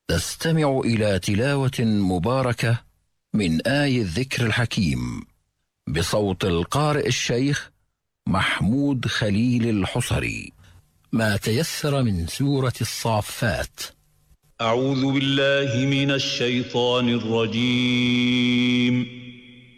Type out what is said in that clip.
تستمع إلى تلاوة مباركة من آي الذكر الحكيم بصوت القارئ الشيخ محمود خليل الحصري. ما تيسر من سورة الصافات. أعوذ بالله من الشيطان الرجيم.